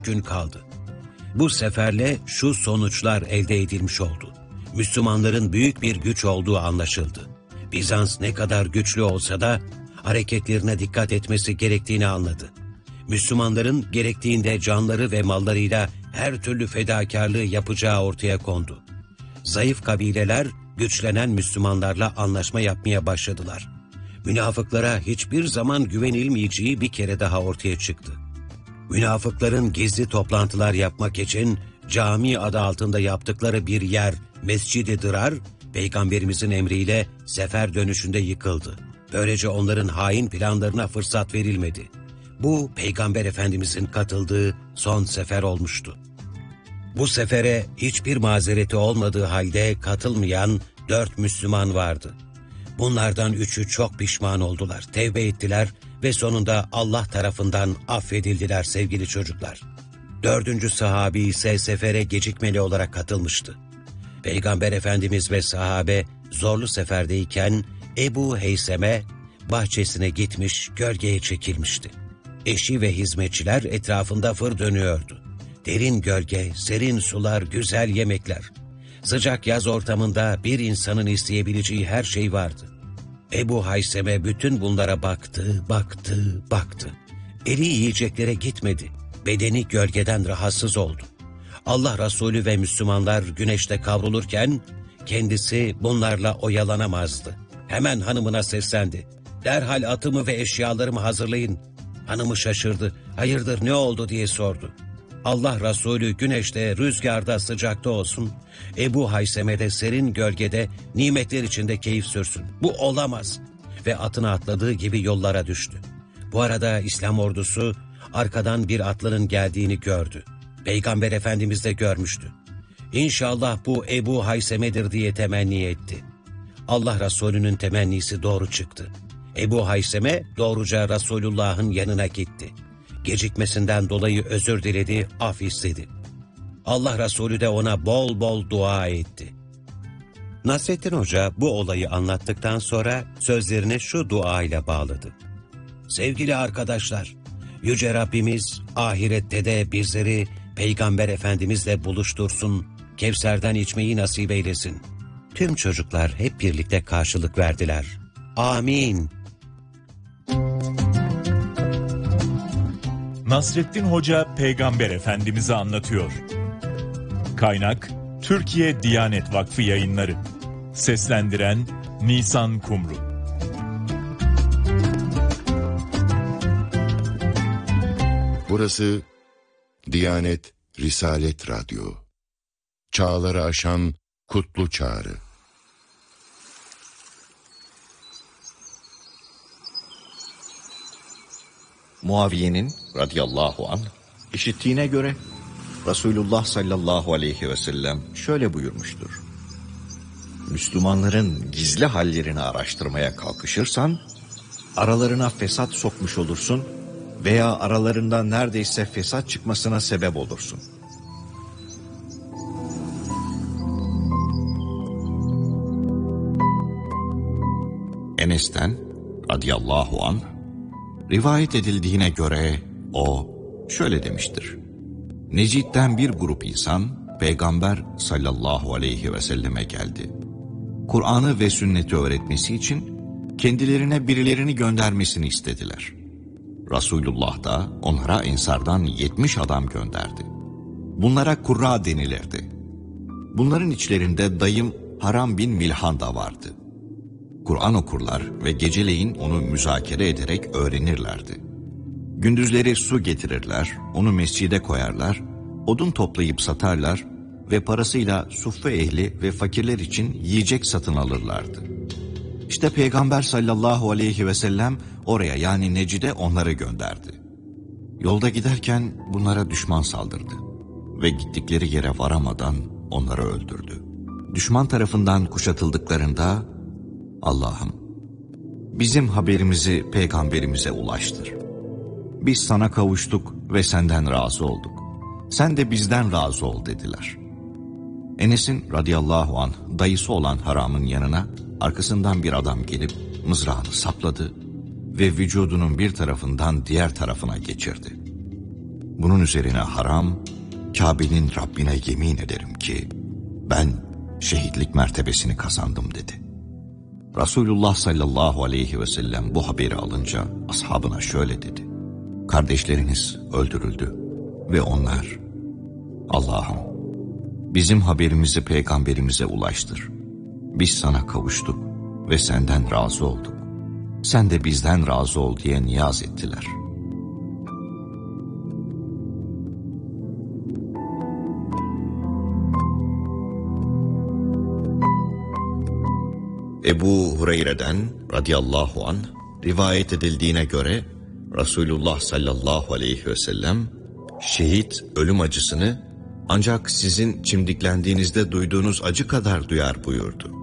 gün kaldı. Bu seferle şu sonuçlar elde edilmiş oldu. Müslümanların büyük bir güç olduğu anlaşıldı. Bizans ne kadar güçlü olsa da hareketlerine dikkat etmesi gerektiğini anladı. Müslümanların gerektiğinde canları ve mallarıyla her türlü fedakarlığı yapacağı ortaya kondu. Zayıf kabileler güçlenen Müslümanlarla anlaşma yapmaya başladılar. Münafıklara hiçbir zaman güvenilmeyeceği bir kere daha ortaya çıktı. Münafıkların gizli toplantılar yapmak için cami adı altında yaptıkları bir yer, Mescid-i Dırar, Peygamberimizin emriyle sefer dönüşünde yıkıldı. Böylece onların hain planlarına fırsat verilmedi. Bu, Peygamber Efendimizin katıldığı son sefer olmuştu. Bu sefere hiçbir mazereti olmadığı halde katılmayan 4 Müslüman vardı. Bunlardan 3'ü çok pişman oldular, tevbe ettiler ve sonunda Allah tarafından affedildiler sevgili çocuklar. 4. sahabi ise sefere gecikmeli olarak katılmıştı. Peygamber Efendimiz ve sahabe zorlu seferdeyken Ebu Heyseme bahçesine gitmiş, gölgeye çekilmişti. Eşi ve hizmetçiler etrafında fır dönüyordu. Derin gölge, serin sular, güzel yemekler. Sıcak yaz ortamında bir insanın isteyebileceği her şey vardı. Ebu Heyseme bütün bunlara baktı. Eli yiyeceklere gitmedi. Bedeni gölgeden rahatsız oldu. Allah Resulü ve Müslümanlar güneşte kavrulurken kendisi bunlarla oyalanamazdı. Hemen hanımına seslendi. Derhal atımı ve eşyalarımı hazırlayın. Hanımı şaşırdı. Hayırdır, ne oldu diye sordu. Allah Resulü güneşte, rüzgarda, sıcakta olsun. Ebu Heyseme de serin gölgede, nimetler içinde keyif sürsün. Bu olamaz. Ve atına atladığı gibi yollara düştü. Bu arada İslam ordusu arkadan bir atlının geldiğini gördü. Peygamber Efendimiz de görmüştü. İnşallah bu Ebu Heyseme'dir diye temenni etti. Allah Resulü'nün temennisi doğru çıktı. Ebu Heyseme doğruca Resulullah'ın yanına gitti. Gecikmesinden dolayı özür diledi, af istedi. Allah Resulü de ona bol bol dua etti. Nasrettin Hoca bu olayı anlattıktan sonra sözlerini şu dua ile bağladı. Sevgili arkadaşlar, Yüce Rabbimiz ahirette de bizleri Peygamber Efendimizle buluştursun, Kevser'den içmeyi nasip eylesin. Tüm çocuklar hep birlikte karşılık verdiler. Amin. Nasrettin Hoca Peygamber Efendimiz'i anlatıyor. Kaynak Türkiye Diyanet Vakfı Yayınları. Seslendiren Nisan Kumru. Burası Diyanet Risalet Radyo. Çağları aşan kutlu çağrı. Muaviye'nin radıyallahu anh işittiğine göre Resulullah sallallahu aleyhi ve sellem şöyle buyurmuştur. Müslümanların gizli hallerini araştırmaya kalkışırsan aralarına fesat sokmuş olursun veya aralarından neredeyse fesat çıkmasına sebep olursun. Enes'ten radıyallahu anh rivayet edildiğine göre o şöyle demiştir. Necid'den bir grup insan Peygamber sallallahu aleyhi ve selleme geldi. Kur'an'ı ve sünneti öğretmesi için kendilerine birilerini göndermesini istediler. Resulullah da onlara Ensar'dan 70 adam gönderdi. Bunlara kurra denilirdi. Bunların içlerinde dayım Haram bin Milhan da vardı. Kur'an okurlar ve geceleyin onu müzakere ederek öğrenirlerdi. Gündüzleri su getirirler, onu mescide koyarlar, odun toplayıp satarlar ve parasıyla suffe ehli ve fakirler için yiyecek satın alırlardı. İşte Peygamber sallallahu aleyhi ve sellem oraya yani Necid'e onları gönderdi. Yolda giderken bunlara düşman saldırdı ve gittikleri yere varamadan onları öldürdü. Düşman tarafından kuşatıldıklarında Allah'ım bizim haberimizi peygamberimize ulaştır. Biz sana kavuştuk ve senden razı olduk. Sen de bizden razı ol dediler. Enes'in radıyallahu anh dayısı olan Haram'ın yanına arkasından bir adam gelip mızrağını sapladı ve vücudunun bir tarafından diğer tarafına geçirdi. Bunun üzerine Haram, Kabe'nin Rabbine yemin ederim ki ben şehitlik mertebesini kazandım dedi. Resulullah sallallahu aleyhi ve sellem bu haberi alınca ashabına şöyle dedi: kardeşleriniz öldürüldü ve onlar, Allah'ım bizim haberimizi peygamberimize ulaştır. Biz sana kavuştuk ve senden razı olduk. Sen de bizden razı ol diye niyaz ettiler. Ebu Hureyre'den radıyallahu anh rivayet edildiğine göre Resulullah sallallahu aleyhi ve sellem şehit ölüm acısını ancak sizin çimdiklendiğinizde duyduğunuz acı kadar duyar buyurdu.